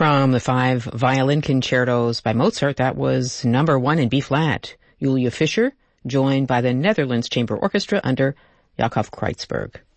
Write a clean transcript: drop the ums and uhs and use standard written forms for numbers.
from the 5 violin concertos by Mozart, that was number 1 in B-flat. Julia Fischer, joined by the Netherlands Chamber Orchestra under Jakob Kreutzberg.